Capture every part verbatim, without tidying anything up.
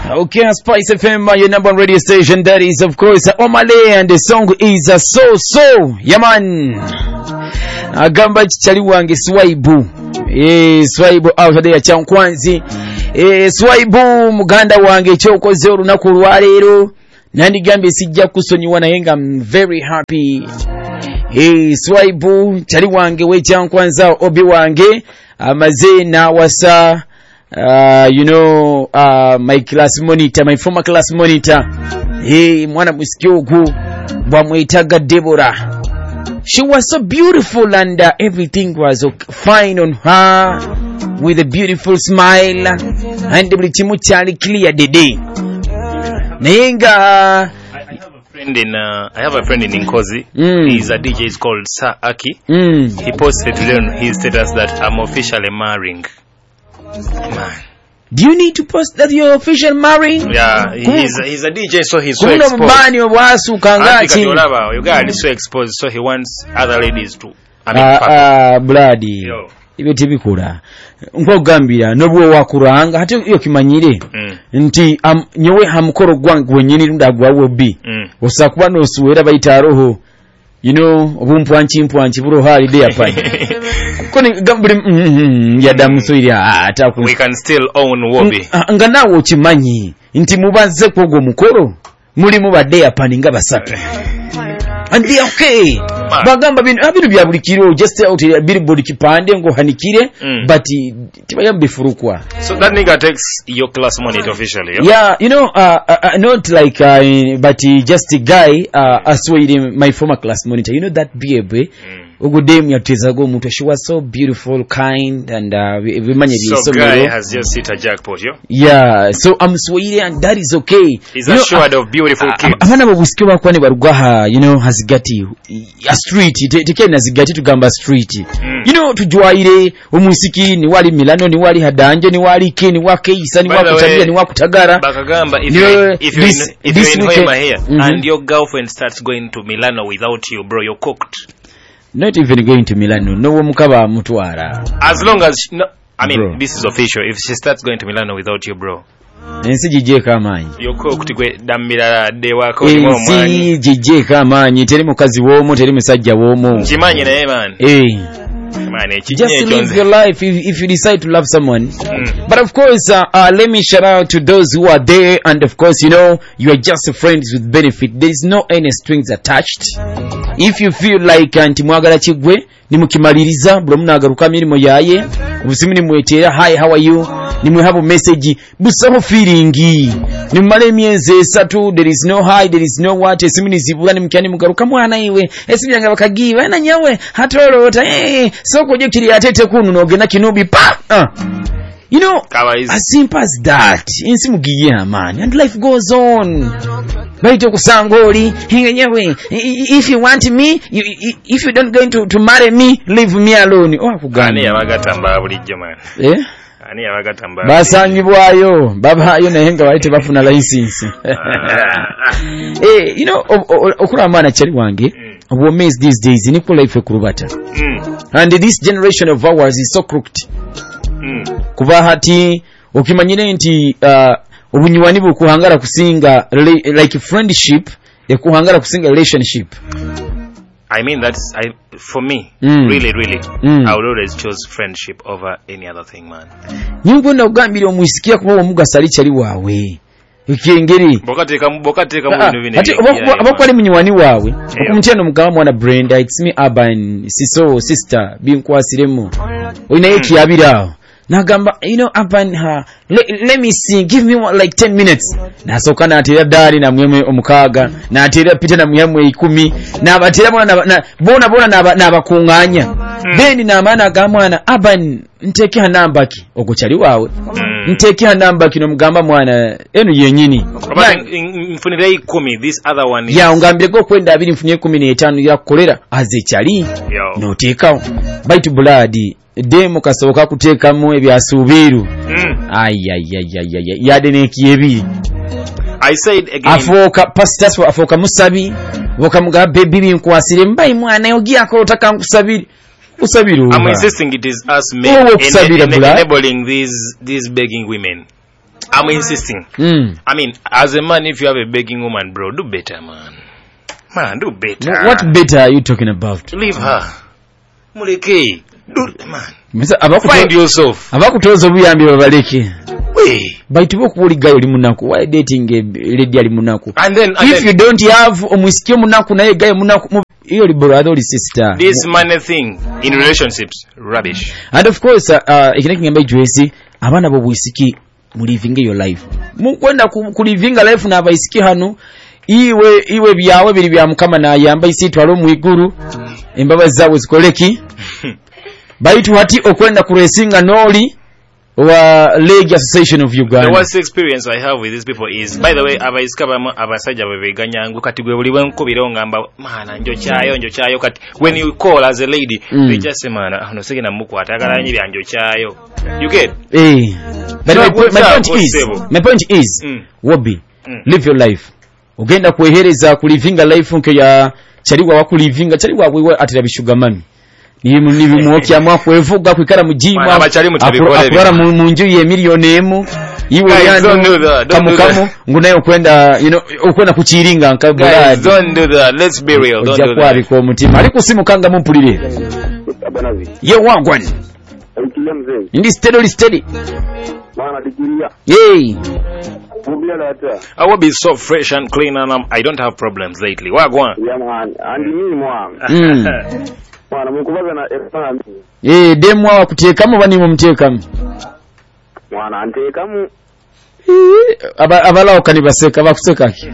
Okay, Spice F M, your number one radio station. That is, of course, Omale, and the song is uh, So So. Yaman. Agamba chichali wange Swaibu. Eh, Swaibu out there chankwanzi. Eh, Swaibu muganda wange chokoze olunaku lwaleero. Nandi gambe sijja kusonyiwa naye nga I'm very happy. Eh, Swaibu chali wange we chankwanza obi wange amaze na wasa. Uh, you know, uh, my class monitor, my former class monitor. Hey, mwana musikyogu bwamwetaga Deborah. She was so beautiful and uh, everything was okay, fine on her, with a beautiful smile and buli kimu kyali clear today. Nayenga I have a friend in uh, I have a friend in Nkozi. Mm. He's a D J. He's called Sir Aki. Mm. He posted today on his status that I'm officially marrying. Man. Do you need to post that you're official marrying? Yeah, he's a, he's a D J, so he's so Kuno exposed. mbani wasu kangachi. You guy is so exposed, so he wants other ladies to. I mean, ah, uh, bloody. Yo. Ibyo tibikula. Nkogambira nobwo wakuranga hati iyo kimanyire. Mm. Nti am, nyowe hamukoro gwangu wenyini ndagwawo bi. Mm. Osakuba no suwera bayita roho. You know, obumpwanchi mpwanchi buro holiday apani. Koni gambuli mm, ya damu so ili ata ku. We can still own Wobi. Nga nawo okimanyi nti mubaze kwogo mukoro muri mu badde apani nga basatu. And they okay. Man. Bagamba bino abinu bya bulikiro just out ya billboard kipande ngo hanikire mm. but tibayambe furukwa. So that nigga takes your class money officially. Yeah, yeah, you know uh, uh not like uh, but uh, just a guy uh aswaying my former class monitor. You know that baby ugudem yatezago omuntu. She was so beautiful, kind and uh bimanye so so guy has just hit a jackpot, yo. Yeah, so I'm swaying and that is okay. He's you assured know, of beautiful uh, kids. Abana babusikyo bakwane barugwaha, you know, hazigati a street teke nazigati tugamba street. Mm. You know, tujwaire omusiki ni wali Milano ni wali Hadanje ni wali Ke ni wake Isa ni wakutabia ni wakutagara. Bakagamba if you know, if you this, if this you in here mm-hmm. and your girlfriend starts going to Milano without you, bro, you're cooked. Not even going to Milano. No mukaba mutwara. As long as she, no, I mean bro. This is official. If she starts going to Milano without you, bro, Nensi jije kamanyi. You're cooked gwe dambira de wako ni mo mwanyi. Nensi jije kamanyi. Teri mukazi womo, teri musajja womo. Chimanyi na man. Eh. Man, just live your life if, if you decide to love someone. Mm. But of course, uh, uh, let me shout out to those who are there. And of course, you know, you are just friends with benefit. There is no any strings attached. If you feel like anti mwagala chigwe, ni mukimaliriza, bro munagaruka mirimo yaye, ubusimi ni mwetera, hi, how are you? Ni mwehabu message, busaho feelingi. Ni mmale mienze esatu, there is no hi, there is no what, esimi ni zibula ni mkiani mugaruka mwana iwe, esimi yanga wakagiwa, ena nyawe, hatolota, eh, soko je kiri atete kunu nogena kinubi, pa! Uh. You know, as simple as that, insi mugiye man, and life goes on. Baito kusangoli, hingenyewe, if you want me, you, if you don't going to, to marry me, leave me alone. Oh, kugana. Ani yabagatamba bulijjo man. Eh? Ani yabagatamba. Basangibwayo, babayo nayenga baite bafuna license. Eh, you know, okula amana chali wange, obwomezi these days, niko life kurubata. Mm. And this generation of ours is so crooked. Mm. Kuba hati ukimanyire nti uh, obunyiwani bukuhangara kusinga like friendship ekuhangara kusinga relationship. I mean that's I for me mm. really really mm. I would always choose friendship over any other thing, man. Nyingo na ugambire omwisikia kuba omugasali chali wawe ukengeri bokateka bokateka mu bintu bine ati abakwali munyiwani wawe okumuteno mugaba mwana Brenda, it's me Urban siso sister binkwasiremo oyina ekiyabirawo nagamba, you know, Urban ha let, let me see, give me one, like ten minutes. Nasoka na atira dari na mwemwe omukaga na atira pita na mwemwe ikumi na abatira bona na bona bona na na bakunganya mm. Then na amana gamwana Urban nteke hanamba ki ogochali wawe mm. Nteke hanamba kino mugamba mwana enu yenyini mfunira ikumi this other one ya ungambire go kwenda abiri mfunye kumi na tano ya kolera azechali no teka bite blood demo kasoka kuteka mu ebyasubiru mm. ay ay ay ay yade nekiyebiri I said again afoka pastors afoka musabi boka muga baby binkwasire mbayi mwana yogi akolota kankusabiri usabiru. I'm insisting it is us men en- en- en- enabling these these begging women. I'm insisting. Mm. I mean, as a man, if you have a begging woman, bro, do better, man. Man, do better. What better are you talking about? Leave her. Muleke. Do, man. Misa, abakuto, Find yourself. abakutoza obuyambi babaleke. Wait. Baitubo kuuligayo oli munaku. Why dating a lady ali munaku? And then, and if then, you don't have omwisikio munaku naye gaye munaku, hiyo li brother oli sister. this money thing in relationships, rubbish. And of course, uh, ikineki ngamba ijwesi, abana bo bwisiki mu living your life. Mu kwenda ku, ku living life na abaisiki hano, iwe iwe byawe biri bya mukama na yamba isitwalo mu iguru, embaba zawe zikoleki. Baitu hati okwenda ku racinga noli wa League Association of Uganda. The worst experience I have with these people is, by the way, abaisikaba abasajja bebeganyangu kati gwe buli bwenkubira ngamba mana njo kyayo njo kyayo kati when you call as a lady mm. they just say mana ano segena mukwata agala nyi byanjo kyayo. You get? Eh. But so my, point, my point is, stable. my point is, mm. Wobi, mm. live your life. Ogenda kuhereza kulivinga life nke ya chaliwa wa kulivinga chaliwa wewe atira bishuga mami. Ni mu nibi muokya mwako evuga kwikara mujima akora mu nju ye milioni emu iwe yandu kamu kamu ngunayo kwenda you know ukwenda kuchiringa nkabula. Don't do that. Let's be real. Don't do that. Kwa mutima ali kusimu kanga mumpulire ye wagwan ndi steady steady mana dikiria hey mubia lata I will be so fresh and clean and um, I don't have problems lately. Wagwan. ya man andi mimi mwa mm. Mwana mukubaza na efana eh demwa wakutekamu bani mumtekamu mwana antekamu aba abala okanibaseka bakuseka ki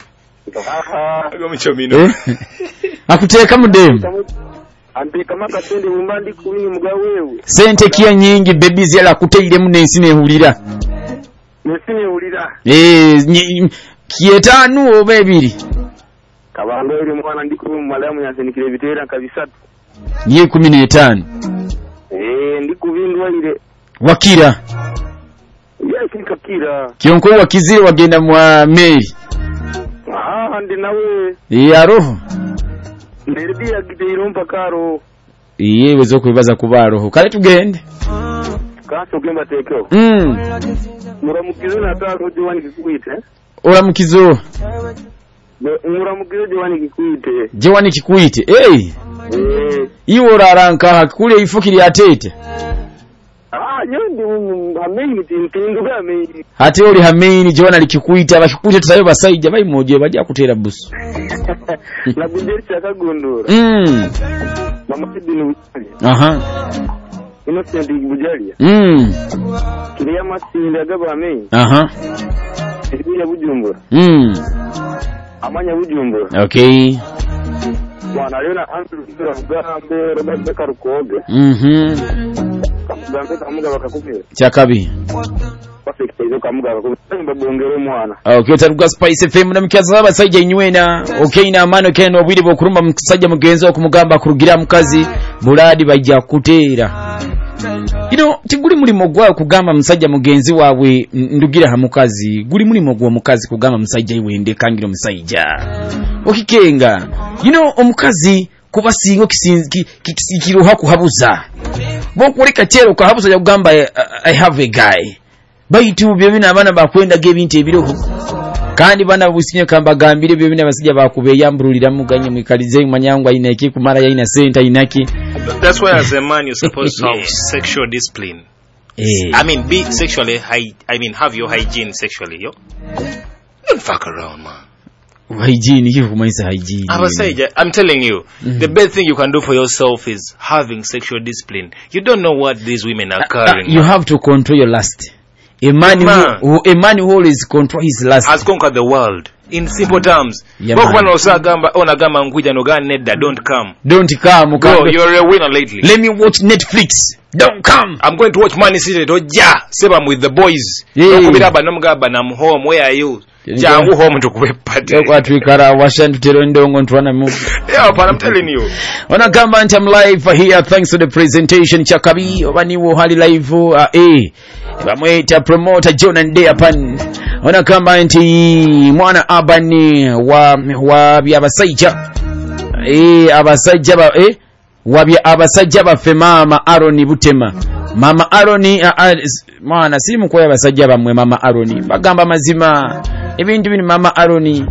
agomchomino akutekamu dem antekamu kasende mumbandi kuini mugawewe sente kiya nyingi baby zela kuteire mu nensi nehulira nensi nehulira eh kietanu oba ebiri kabanga eri mwana ndiko mu malamu yansenikire bitera kabisatu ye kumi n'etaano eh ndikubindwa ile wakira yes nikakira kionko wakizire wagenda mwa meri ah ndi nawe ya roho ndiribia giteiro mpakaro iye wezo kwibaza kuba roho kale tugende kaso gemba tekeo mm muramukizo na taro jwani kikuite uramukizo muramukizo jwani kikuite jwani kikuite eh eh iwo raranka kule ifukiri atete ah nyondi hameni tintindu game ate oli hameni jwana likikuita bakikuita tsayo basajja bayimoje bajja kutera busu na binderi chakagondora mm mama sidini aha innocent bujalia mm kiriya masinda gabame aha kiriya bujumbura mm amanya bujumbura okay mwana leo na Andrew Gambe Robert Karukoge mhm Gambe kamuga bakakubira chakabi perfect izo kamuga bakakubira babongere mwana okay taruga Spice F M na mkiaza abasajja inywena okay na amano keno obwiri bokurumba musajja mugenzi okumugamba kurugira mukazi buladi bajja kutera you know tiguli mulimo gwa kugamba musajja mugenzi wawe ndugira ha mukazi guli mulimo gwa mukazi kugamba musajja iwende kangiro musajja okikenga you know omukazi kuba singo kisinzi kikiruha kuhabuza bokuleka chero kuhabuza ya kugamba I have a guy baitu byo bina abana bakwenda gebintu ebiroho kandi bana businye kamba gambire byo bina basijja bakube yambulira muganye mwikalize manyangwa ina iki kumara ya ina center inaki. That's why as a man you're supposed to have sexual discipline. Eh. I mean be sexually high I mean have your hygiene sexually yo. Don't fuck around man. Hygiene you kumaisa hygiene. Abasajja I'm telling you mm-hmm. the best thing you can do for yourself is having sexual discipline. You don't know what these women are carrying. Uh, uh, you have to control your lust. A man, man. Who, a man who always control his lust has conquered the world. In simple terms, yeah, Bokwana osagamba onagamba nguja no gan nedda don't come. Don't come. Bro, you're a winner lately. Let me watch Netflix. Don't come. I'm going to watch Man City. Oja, save I'm with the boys. Okubira banamugaba nam home. Where are you? Jangu home to kube party. Kwa twikara washantu tero ndongo ntwana mu. Yeah, but I'm telling you. Onagamba nti I'm live here thanks to the presentation Chakabi obani wo hali live uh, eh bamweta promoter John and Day apan. Onagamba nti mwana abani wa wa byabasajja eh abasajja ba eh wabya abasajja baffe mama Aaron Butema Mama Aroni uh, uh, mwana si mukoya basajja bamwe Mama Aroni bagamba mazima ebintu bini Mama Aroni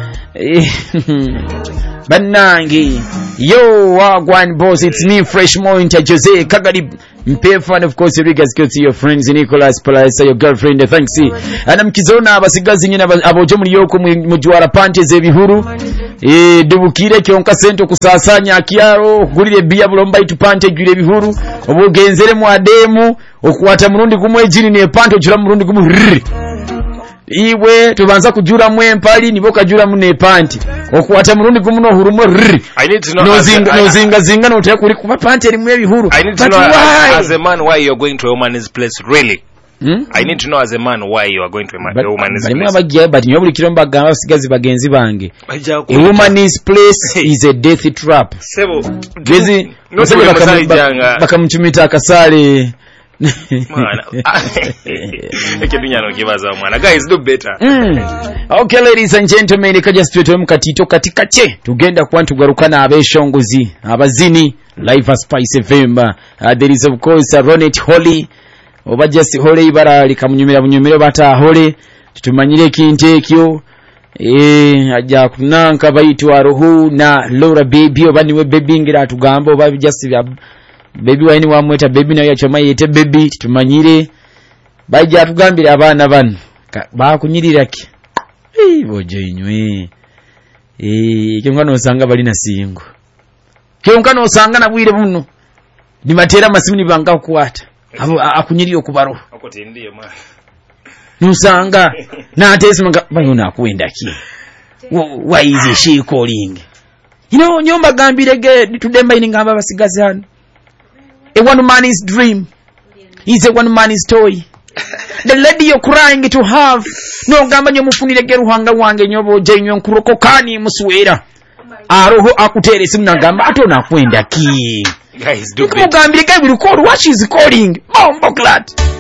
Banangi yo wagwan boss, it's me Fresh Mointa Jose Kagali Mpefa, and of course you guys go to your friends Nicholas Palasa, your girlfriend, thanks. And mkizona abasigazi nyina aboje muri yoko mujwara panties ebihuru eh dubukire kyonka sento kusasanya akiyaro gurire bia bulomba itupante jure ebihuru obugenzere mu ademu okuwata murundi gumwe jini ne panto jura murundi gumu iwe tubanza kujura mwempali nibo kajura mu ne panti okuwata murundi gumu no hurumo I need to know no zinga no zinga zinga no tya kuri kuba panti eri mu ebihuru. I need to know as, as a man why you are going to a woman's place really. Hmm? I need to know as a man why you are going to a, man, a woman's but, place. But abagiye but nyobuli kiromba gamba sigazi bagenzi bange. A woman's place is a death trap. Sebo. Gezi no bakamchumita akasale. Guys, do better. Mm. Okay, ladies and gentlemen, kaja straight mukatito katika che tugenda kwantu garukana abeshongozi abazini live as Spice F M. Uh, there is of course a Ronet Holly oba just Holly ibara likamunyumira bunyumiro bata Holly tutumanyire kinte kyo eh ajja kunanka bayitu aruhu na Laura baby obani we baby ngira tugamba oba just baby wine wamweta baby nayo yachoma yete baby tumanyire bajja tugambira abana bano bakunyirira ki eh boje inywe eh kyonka no sanga bali na singo kyonka no sanga na bwire buno ni matera masimu ni banga kuwata abo akunyiriyo kubaro akoti ndiye ma nusanga na atesi manga bayona kuenda ki why is she calling you know nyomba gambire ge tudemba iningamba basigazana. A one man's dream is a one man's toy. The lady you're crying to have no gamba nyo mufunire geruhanga wange nyobo jenyo nkuroko kani muswera aroho akutere simna gamba atona kwenda ki guys do it. Mugambire gabi record what she's calling bombo clat.